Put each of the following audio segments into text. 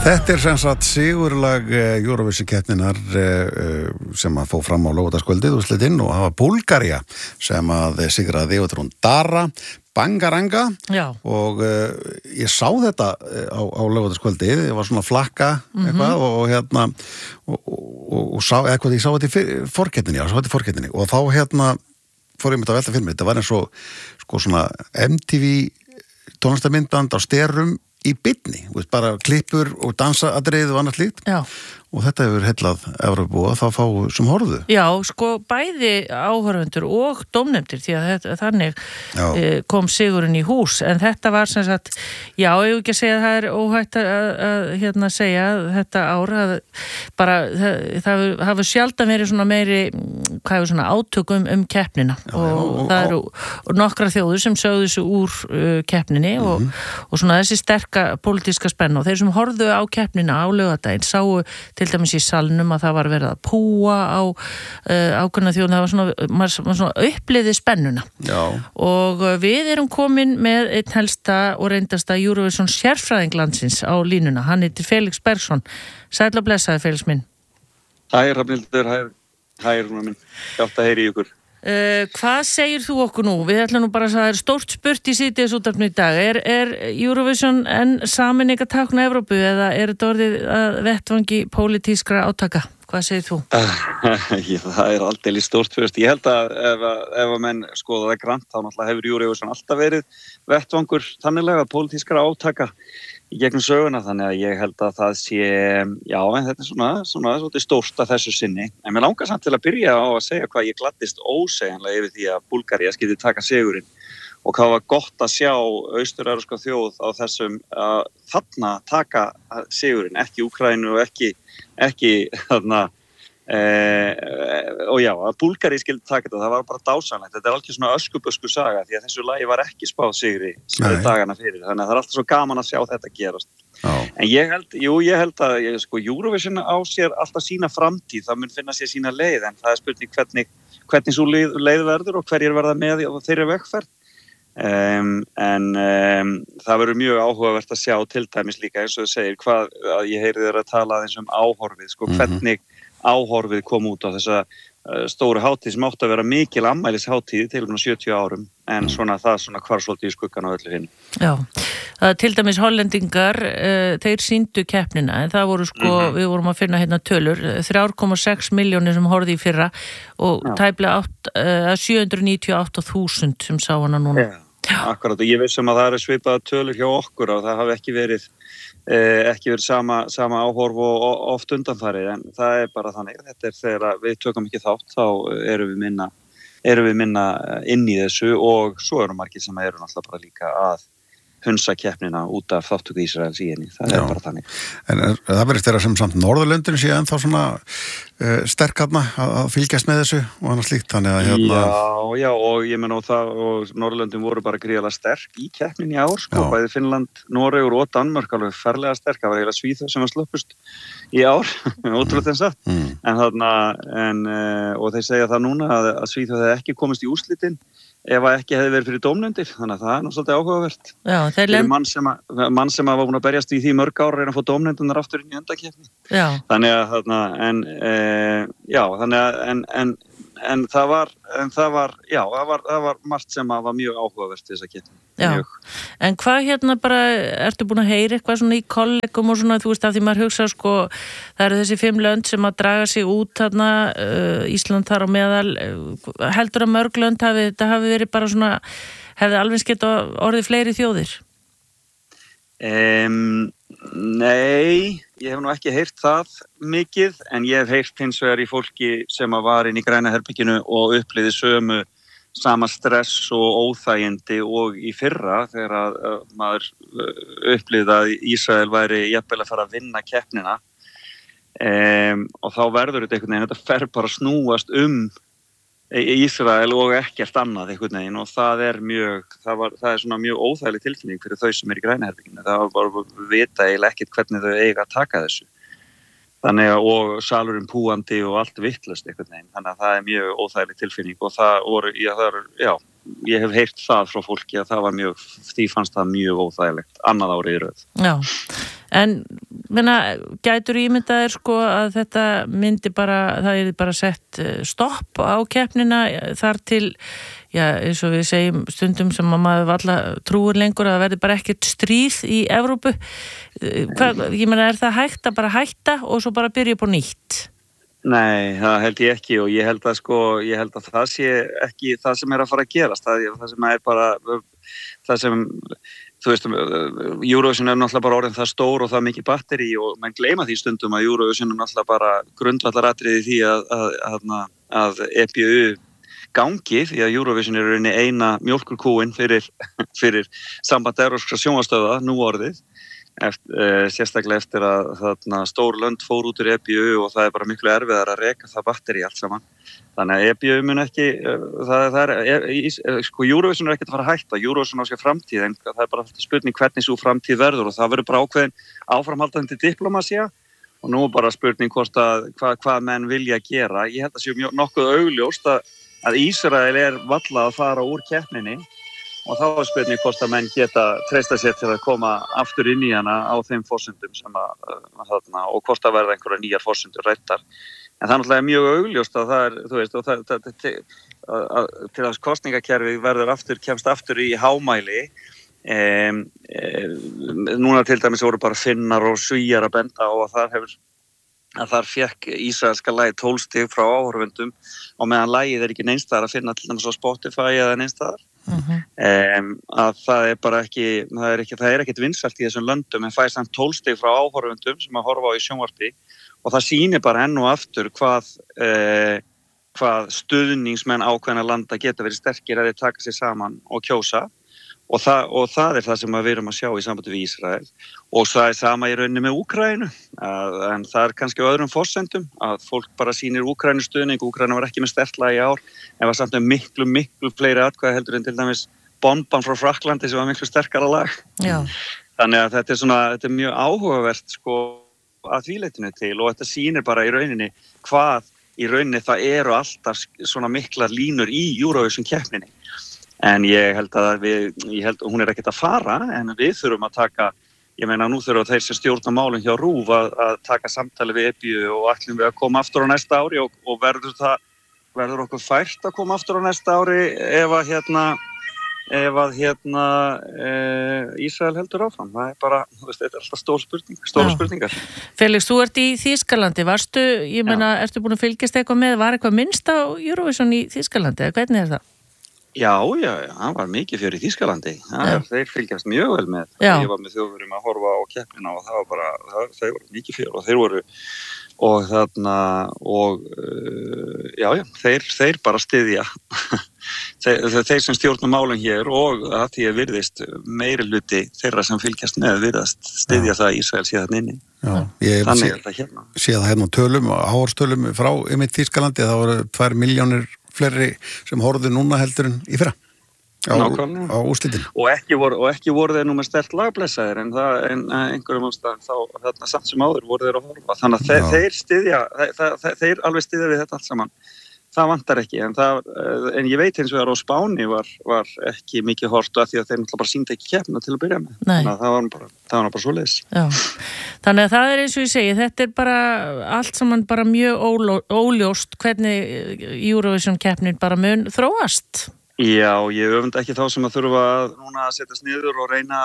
Þetta sem sagt sigurlag Eurovision-keppninnar sem að fór fram á laugardagskvöldið úrslitinn og hafa Búlgaría sem að sigraði og þetta er hún Dara Bangaranga. Já. Og ég sá þetta á laugardagskvöldið, ég var svona að flakka eitthvað og sá eitthvað, ég sá þetta í forkeppninni, og þá fór ég með þetta að velta fyrir mig, þetta var eins og sko svona MTV tónlistarmyndband á sterum í beinni, bara klippur og dansaadrið og annað slíkt. Já. Og þetta hefur heillað Evrópubúa þá fá sem horfðu. Já, sko bæði áhorfendur og dómnefndir því að þannig kom sigurinn í hús, en þetta var sem sagt, já, ég ekki að segja að það er óhætt að segja þetta ár að bara það hafa sjaldan verið svona meiri svona átökum keppnina og það eru nokkra þjóður sem sögðu sig úr keppninni og svona þessi sterka pólitíska spenna og þeir sem horfðu á keppnina á laugardaginn sáu til dæmis í salnum að það var verið að púa á ákveðna þjóðum, það var svona uppliði spennuna. Já. Og við erum komin með einn helsta og reyndasta Eurovision sérfræðing landsins á línuna, hann heitir Felix Bergsson. Sæll og blessaði, Felix minn. Hæ, Hrafnhildur, hæ, Rúna minn, gátt að heyri ykkur. Hvað segir þú okkur nú? Við ætlum nú bara að það er stórt spurt í síðdegisútvarpinu í dag. Er Eurovision en sameining að tákna Evrópu eða er þetta orðið að vettvangi pólitískra átaka? Hvað segir þú? Það er aldrei stórt spurt. Ég held að ef að menn skoða það grannt, þá náttúrulega hefur Eurovision alltaf verið vettvangur þannilega pólitískra átaka í gegnum söguna, þannig að ég held að það sé, já, en þetta er svona stórt að þessu sinni. En mér langar samt til að byrja á að segja hvað ég gladdist ósegjanlega yfir því að Búlgaría skyldi taka sigurinn og hvað var gott að sjá austur-evrópska þjóð á þessum þarna taka sigurinn, ekki Úkraínu og ekki þarna og já, að Búlgaría skyldi taka þetta, það var bara dásamlegt. Þetta er alveg svona öskubösku saga því að þessu lagi var ekki spáð sigri dagana fyrir, þannig að það er alltaf svo gaman að sjá þetta gerast. En ég held að Eurovision á sér alltaf sína framtíð, það mun finna sér sína leið, en það er spurning hvernig svo leið verður og hverjir verða með á þeirri vegferð. Það verður mjög áhugavert að sjá til dæmis líka eins og þú segir að ég heyri þér að tala aðeins áhorfið, hvernig áhorfið kom út á þessa stóru hátíð sem átti að vera mikil afmælishátíð til 70 árum, en það hvarf svolítið í skuggan á öllu hinn. Já, til dæmis hollendingar, þeir sýndu keppnina, en það voru við vorum að finna hérna tölur, 3,6 milljónir sem horfði í fyrra og tæplega 798.000 sem sá hana núna. Akkurat, og ég veist að það eru svipaða tölur hjá okkur og það hafi ekki verið sama áhorf og oft undanfarið, en það er bara þannig, þetta er þegar við tökum ekki þátt, þá erum við minna inn í þessu og svo eru margir sem eru náttúrulega bara líka að hunsa keppnina út af þáttöku Ísraels í henni, það er bara þannig. En það verður þeirra sem samt Norðurlöndin sé ennþá svona sterk að fylgjast með þessu og annars slíkt, þannig að Já, og ég menn og Norðurlöndin voru bara gríðarlega sterk í keppnin í ár, bæði Finnland, Noregur og Danmörk alveg ferlega sterk, það var eiginlega Svíþjóð sem var sluppust í ár, ótrúlega þess og þeir segja það núna að Svíþjóð hefði ekki komist í úrslitin ef ekki hefði verið fyrir dómnefndir, þannig að það er nú svolítið áhugavert. Já, þeir mann sem var búin að berjast í því mörg ár reyna að fá dómnefndirnar aftur inn í undankeppni. Já. En það var margt sem var mjög áhugavert þess að keppni. Já. En hvað bara, ertu búin að heyra eitthvað svona í kollegum og svona, þú veist, af því maður hugsa það eru þessi 5 lönd sem að draga sig út þarna, Ísland þar á meðal, heldur að mörg lönd þetta hafi verið bara svona, hefði alveg geta orðið fleiri þjóðir? Nei, ég hef nú ekki heyrt það mikið, en ég hef heyrt hins vegar í fólki sem var inn í græna herberginu og upplifði sama stress og óþægindi og í fyrra þegar maður upplifði að Ísrael væri jafnvel að fara að vinna keppnina og þá verður þetta einhvern veginn, þetta fer bara að snúast Ísrael og ekkert annað einhvern veginn og það er svona mjög óþægileg tilfinning fyrir þau sem í græna herberginu, það var bara að vita eiginlega ekkert hvernig þau eiga að taka þessu. Þannig að og salurinn púandi og allt vitlaust einhvern veginn, þannig að það er mjög óþægileg tilfinning og ég hef heyrt það frá fólki að því fannst það mjög óþægilegt annað árið í röð. Já, En gætur ímyndaðir sko að þetta myndi bara, það er bara sett stopp á keppnina þar til, eins og við segjum stundum sem að maður valla trúir lengur að það verði bara ekkert stríð í Evrópu. Er það hægt að bara hætta og svo bara byrja upp á nýtt? Nei, það held ég ekki og ég held að það sé ekki það sem er að fara að gerast. Það sem er bara, það sem, þú veist, Eurovision er náttúrulega bara orðin það stór og það mikið batteri og mann gleyma því stundum að Eurovision er náttúrulega bara grundvallaratriði því að EBU gangi, því að Eurovision er rauninni eina mjólkurkúin fyrir samband evrópskra sjónvarpsstöðva nú orðið. Sérstaklega eftir að stór lönd fór út úr EBU og það er bara miklu erfiðar að reka það batteri allt saman. Þannig að EBU mun ekki, Eurovision er ekkert að fara að hætta, Eurovision á sér framtíð, en það er bara alltaf spurning hvernig svo framtíð verður og það verður bara ákveðin áframhaldandi diplomasía og nú er bara spurning hvað menn vilja gera. Ég held að sé nokkuð augljóst að Ísrael er valla að fara úr keppninni og þá er spurning hvort að menn geta treysta sér til að koma aftur inn í hana á þeim forsendum sem og hvort að verða einhverja nýjar forsendur rættar. En það er náttúrulega mjög augljóst að það er, þú veist, og til að kosningakerfið kemst aftur í hámæli. Núna til dæmis voru bara Finnar og Svíar að benda á að þar fekk ísraelska lagið 12 stig frá áhorfendum og meðan lagið er ekki neinstaðar að finna til dæmis á Spotify eða neinstaðar. Að það er bara ekki, það er ekkert vinsælt í þessum löndum en fær samt 12 stig frá áhorfendum sem að horfa á í sjónvarpi og það sýnir bara enn og aftur hvað stuðningsmenn ákveðna landa geta verið sterkir að þeir taka sig saman og kjósa og það er það sem við erum að sjá í sambandi við Ísrael og það er sama í rauninni með Úkraínu en það er kannski á öðrum forsendum að fólk bara sýnir Úkraínu stuðning. Úkraína var ekki með sterkt lag í ár en var samt með miklu fleiri atkvæði heldur en til dæmis Bomban frá Frakklandi sem var miklu sterkara lag. Já. Þannig að þetta er mjög áhugavert sko að því leytinu til og þetta sýnir bara í rauninni hvað í rauninni það eru alltaf svona miklar línur í Eurovision keppninni. En ég held að hún er ekkert að fara en við þurfum að taka, ég meina nú þurfum þeir sem stjórna málum hjá RÚV að taka samtali við EBU og ætlum við að koma aftur á næsta ári og verður okkur fært að koma aftur á næsta ári ef að Ísrael heldur áfram. Það er bara, þú veist, þetta er alltaf stóra spurningar. Felix, þú ert í Þýskalandi, ertu búin að fylgjast eitthvað með, var eitthvað minnst á Eurovision í Þýskalandi, eða hvernig er það? Já, hann var mikið fjör í Þýskalandi. Þeir fylgjast mjög vel með. Ég var með Þjóðverjum að horfa á keppnina og það var bara, þeir voru mikið fjör og þeir voru þeir bara styðja. Þeir sem stjórna málum hér og að því að virðist meiri hluti þeirra sem fylgjast með virðast styðja það að Ísrael sé þarna inni. Já, ég sé það hérna tölum, áhorstölum frá einmitt Þýskalandi, það voru 2 milljónir fleiri sem horfðu núna heldur en í fyrra á úrslitinu. Og ekki voru þeir nú með sterkt lagblessaðir en einhverjum ástæðum þá þarna samt sem áður voru þeir að horfa. Þannig að þeir alveg styðja við þetta allt saman. Það vantar ekki, en ég veit hins vegar á Spáni var ekki mikið hort af því að þeir náttúrulega bara sýndu ekki keppnina til að byrja með. Þannig að það var bara svoleiðis. Já, þannig að það er eins og ég segi, þetta er bara allt saman bara mjög óljóst hvernig Eurovision keppnin bara mun þróast. Já, ég öfunda ekki þá sem að þurfa núna að setjast niður og reyna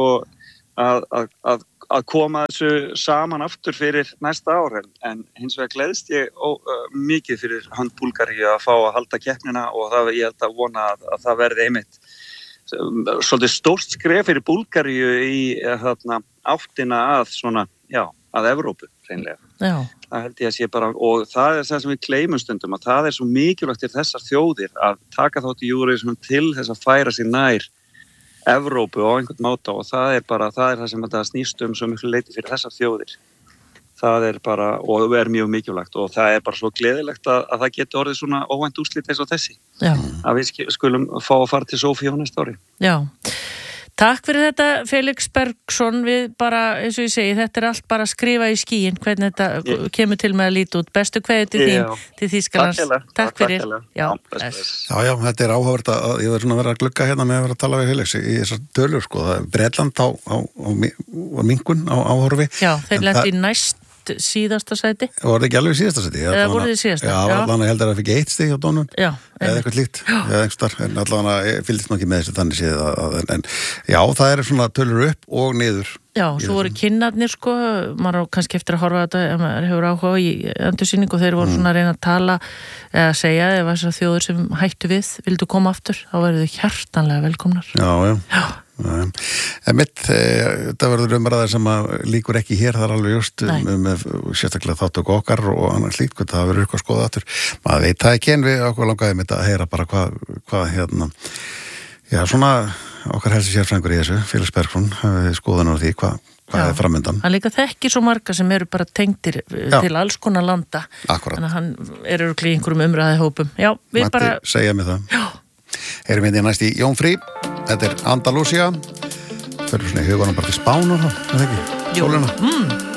að koma þessu saman aftur fyrir næsta ár en hins vegar gleðst ég mikið fyrir hönd Búlgaríu að fá að halda keppnina og ég held að vona að það verði einmitt svolítið stórt skref fyrir Búlgaríu í áttina að Evrópu hreinlega. Já. Það held ég að sé bara og það er það sem við gleymum stundum að það er svo mikilvægt til þessar þjóðir að taka þátt í Eurovision til þess að færa sig nær Evrópu á einhvern máta og það er það sem þetta snýst svo miklu leyti fyrir þessar þjóðir. Það er bara, og er mjög mikilvægt og það er bara svo gleðilegt að það geti orðið svona óvænt úrslit eins og þessi. Já. Að við skulum fá að fara til Sofía á næsta ári. Já. Takk fyrir þetta, Felix Bergsson, við bara, eins og ég segi, þetta allt bara að skrifa í skíin, hvernig þetta kemur til með að líta út. Bestu kveðið til þín, til Þýskalands. Takk fyrir. Já, þetta áhugavert að ég verður svona að vera að glugga hérna með að vera að tala við Felix í þessar tölur, sko. Bretland á minkun á áhorfi. Já, þeir lendi í næst síðasta sæti. Var það ekki alveg síðasta sæti? Eða voru þið síðasta? Já, allavega ég held að það fikk 1 stig hjá Dónum. Já. Eða eitthvað líkt. Eða einhverstar. En allavega fylgist maður ekki með þessu þannig séð en já, það er svona tölur upp og niður. Já, svo voru kynnarnir, sko, maður á kannski eftir að horfa þetta ef maður hefur áhuga í endursýningu og þeir voru svona að reyna að tala eða segja ef þessar þjóður sem hættu við vildu koma aftur, þá verður þau hjartanlega velkomnar. Já. En mitt, þetta verður umræðar sem að líkur ekki hér, það er alveg just með sérstaklega þáttöku okkar og annars líkt, það verður eitthvað að skoða aftur. Maður veit það ekki en við okkur langaði með að heyra bara hvað hérna, já svona okkar helsi sérfræðingur í þessu, Felix Bergsson, skoðan á því hvað er framöndan. Hann líka þekkir svo marga sem eru bara tengdir til alls konar landa. Akkurat. Þannig að hann er örugglega í einhverjum umræði hópum. Já, við Matti, bara... segja mig það. Já. Erum við næst í Jón Frí, þetta er Andalúsía, fyrir svona í hugunum bara til Spán og það, er það ekki? Sóluna.